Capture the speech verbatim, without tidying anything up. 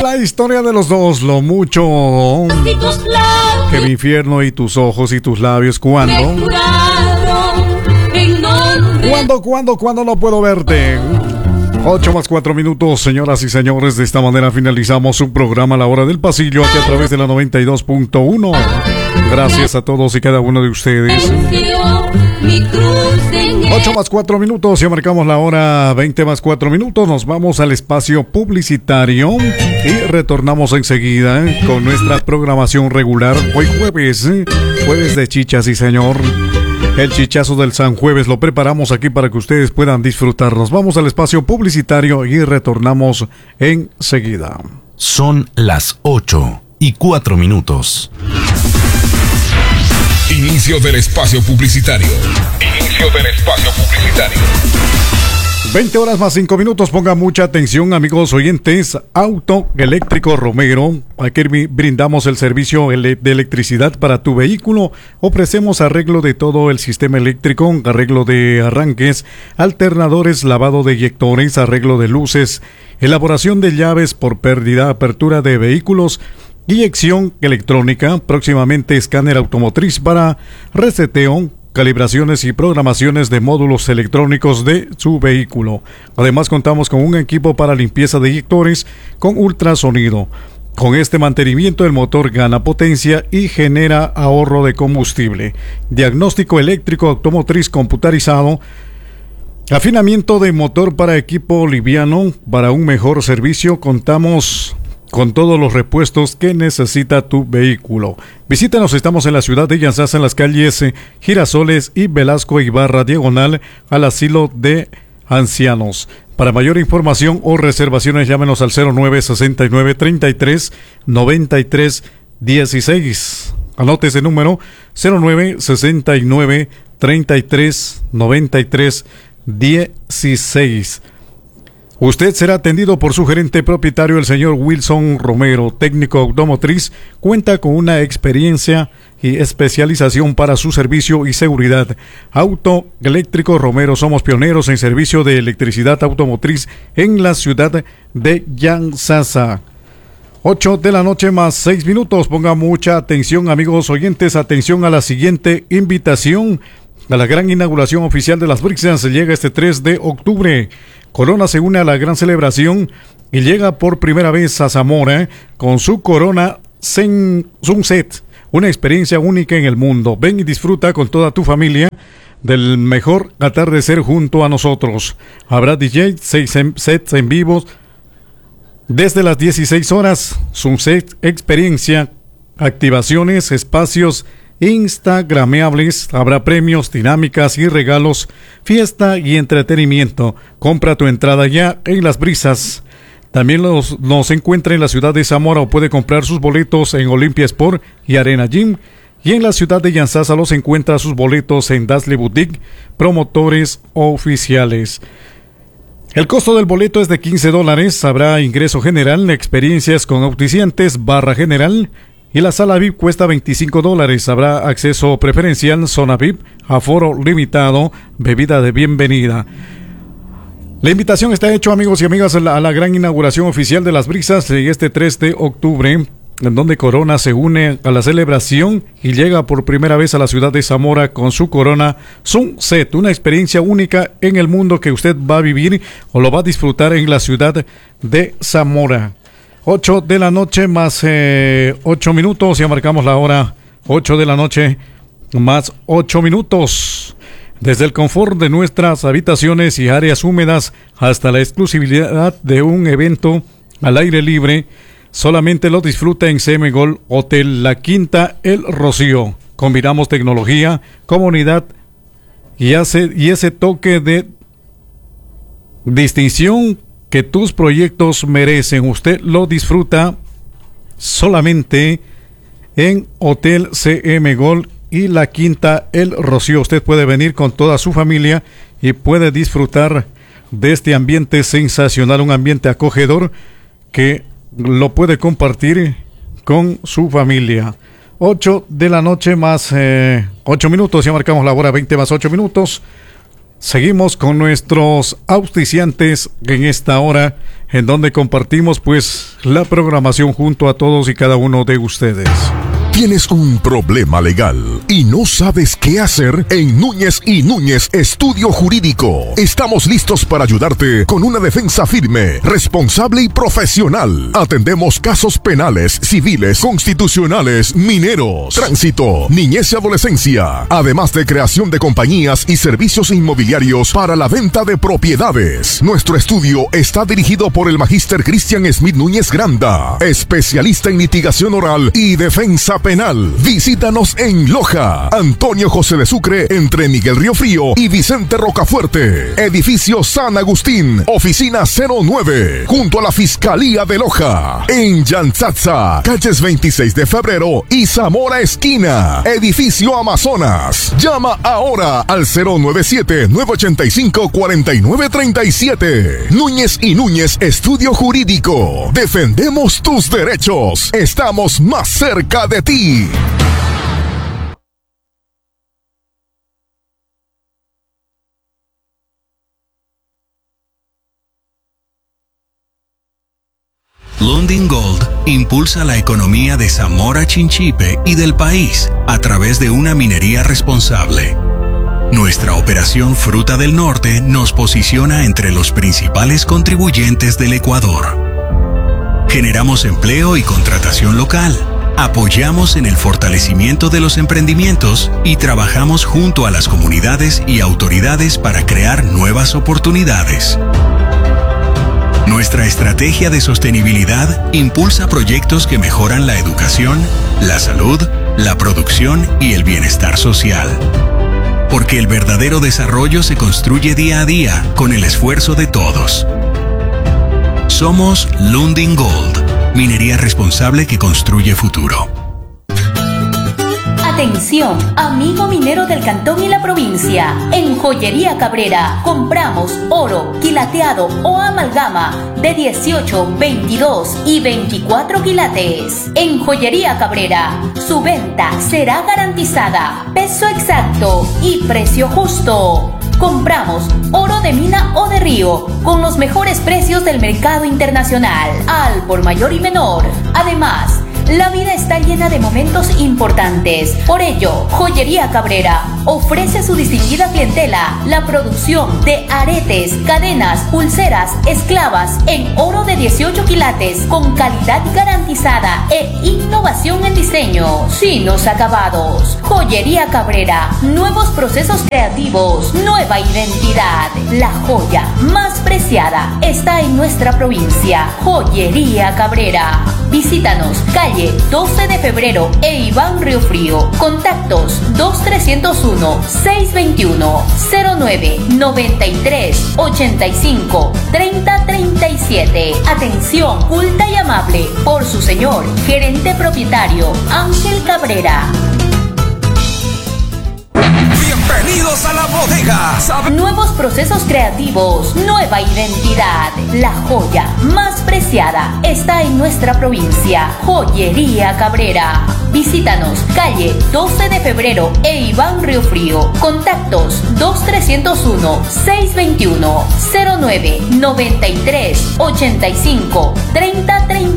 la historia de los dos, lo mucho que mi infierno y tus ojos y tus labios. ¿Cuándo? ¿Cuándo, cuándo, cuándo no puedo verte? ocho más cuatro minutos, señoras y señores. De esta manera finalizamos un programa a la hora del pasillo aquí a través de la noventa y dos punto uno. Gracias a todos y cada uno de ustedes. ocho más cuatro minutos, ya marcamos la hora. Veinte más cuatro minutos, nos vamos al espacio publicitario y retornamos enseguida con nuestra programación regular. Hoy jueves, jueves de chichas, sí señor. El chichazo del San Jueves lo preparamos aquí para que ustedes puedan disfrutarnos. Vamos al espacio publicitario y retornamos enseguida. Son las ocho y cuatro minutos. Inicio del espacio publicitario. Inicio del espacio publicitario. veinte horas más cinco minutos. Ponga mucha atención, amigos oyentes. Auto Eléctrico Romero. Aquí brindamos el servicio de electricidad para tu vehículo. Ofrecemos arreglo de todo el sistema eléctrico, arreglo de arranques, alternadores, lavado de eyectores, arreglo de luces, elaboración de llaves por pérdida, apertura de vehículos, inyección electrónica, próximamente escáner automotriz para reseteo, calibraciones y programaciones de módulos electrónicos de su vehículo. Además, contamos con un equipo para limpieza de eyectores con ultrasonido. Con este mantenimiento el motor gana potencia y genera ahorro de combustible. Diagnóstico eléctrico automotriz computarizado. Afinamiento de motor para equipo liviano. Para un mejor servicio contamos con todos los repuestos que necesita tu vehículo. Visítanos, estamos en la ciudad de Yantzaza, en las calles Girasoles y Velasco Ibarra, diagonal al asilo de ancianos. Para mayor información o reservaciones, llámenos al cero nueve sesenta y nueve treinta y tres noventa y tres dieciséis. Anote ese número, cero nueve sesenta y nueve treinta y tres noventa y tres dieciséis. Usted será atendido por su gerente propietario, el señor Wilson Romero, técnico automotriz. Cuenta con una experiencia y especialización para su servicio y seguridad. Auto Eléctrico Romero, somos pioneros en servicio de electricidad automotriz en la ciudad de Yantzaza. ocho de la noche más seis minutos. Ponga mucha atención, amigos oyentes. Atención a la siguiente invitación. A la gran inauguración oficial de las Brixas se llega este tres de octubre. Corona se une a la gran celebración y llega por primera vez a Zamora con su Corona Sunset, una experiencia única en el mundo. Ven y disfruta con toda tu familia del mejor atardecer junto a nosotros. Habrá D J, seis sets en vivos desde las dieciséis horas. Sunset experiencia, activaciones, espacios instagrameables, habrá premios, dinámicas y regalos, fiesta y entretenimiento. Compra tu entrada ya en Las Brisas. También los, nos encuentra en la ciudad de Zamora o puede comprar sus boletos en Olympia Sport y Arena Gym. Y en la ciudad de Yantzaza los encuentra sus boletos en Dasley Boutique, promotores oficiales. El costo del boleto es de quince dólares. Habrá ingreso general, experiencias con auspiciantes, barra general. Y la sala V I P cuesta veinticinco dólares. Habrá acceso preferencial, zona V I P, aforo limitado, bebida de bienvenida. La invitación está hecha, amigos y amigas, a la, a la gran inauguración oficial de Las Brisas este tres de octubre, en donde Corona se une a la celebración y llega por primera vez a la ciudad de Zamora con su Corona Sunset, una experiencia única en el mundo que usted va a vivir o lo va a disfrutar en la ciudad de Zamora. ocho de la noche más eh, ocho minutos, ya marcamos la hora. Ocho de la noche más ocho minutos. Desde el confort de nuestras habitaciones y áreas húmedas hasta la exclusividad de un evento al aire libre, solamente lo disfruta en C M Gold Hotel La Quinta El Rocío. Combinamos tecnología, comunidad y, hace, y ese toque de distinción que tus proyectos merecen. Usted lo disfruta solamente en Hotel C M Gold y La Quinta El Rocío. Usted puede venir con toda su familia y puede disfrutar de este ambiente sensacional, un ambiente acogedor que lo puede compartir con su familia. ocho de la noche más eh, ocho minutos, ya marcamos la hora. Veinte más ocho minutos. Seguimos con nuestros auspiciantes en esta hora en donde compartimos pues la programación junto a todos y cada uno de ustedes. ¿Tienes un problema legal y no sabes qué hacer? En Núñez y Núñez Estudio Jurídico estamos listos para ayudarte con una defensa firme, responsable y profesional. Atendemos casos penales, civiles, constitucionales, mineros, tránsito, niñez y adolescencia, además de creación de compañías y servicios inmobiliarios para la venta de propiedades. Nuestro estudio está dirigido por el magíster Cristian Smith Núñez Granda, especialista en litigación oral y defensa penal. Penal. Visítanos en Loja, Antonio José de Sucre, entre Miguel Río Frío y Vicente Rocafuerte. Edificio San Agustín, oficina cero nueve, junto a la Fiscalía de Loja. En Yantzatza, calles veintiséis de febrero y Zamora Esquina, edificio Amazonas. Llama ahora al cero nueve siete, nueve ocho cinco, cuatro nueve tres siete. Núñez y Núñez Estudio Jurídico. Defendemos tus derechos. Estamos más cerca de ti. Lundin Gold impulsa la economía de Zamora Chinchipe y del país a través de una minería responsable. Nuestra operación Fruta del Norte nos posiciona entre los principales contribuyentes del Ecuador. Generamos empleo y contratación local. Apoyamos en el fortalecimiento de los emprendimientos y trabajamos junto a las comunidades y autoridades para crear nuevas oportunidades. Nuestra estrategia de sostenibilidad impulsa proyectos que mejoran la educación, la salud, la producción y el bienestar social. Porque el verdadero desarrollo se construye día a día con el esfuerzo de todos. Somos Lundin Gold. Minería responsable que construye futuro. Atención, amigo minero del cantón y la provincia. En Joyería Cabrera compramos oro, quilateado o amalgama de dieciocho, veintidós y veinticuatro quilates. En Joyería Cabrera, su venta será garantizada, peso exacto y precio justo. Compramos oro de mina o de río con los mejores precios del mercado internacional, al por mayor y menor. Además, la vida está llena de momentos importantes. Por ello, Joyería Cabrera ofrece a su distinguida clientela la producción de aretes, cadenas, pulseras, esclavas en oro de dieciocho quilates con calidad garantizada e innovación en diseño, finos acabados. Joyería Cabrera, nuevos procesos creativos, nueva identidad. La joya más preciada está en nuestra provincia. Joyería Cabrera. Visítanos, calle doce de febrero e Iván Río Frío. Contactos dos tres cero uno, seis dos uno, cero nueve, noventa y tres, ochenta y cinco, treinta, treinta y siete. Atención culta y amable por su señor gerente propietario Ángel Cabrera. Bienvenidos a la bodega. Nuevos procesos creativos, nueva identidad. La joya más preciada está en nuestra provincia. Joyería Cabrera. Visítanos, calle doce de febrero e Iván Río Frío. Contactos dos tres cero uno, seis dos uno, cero nueve, noventa y tres, ochenta y cinco, treinta, treinta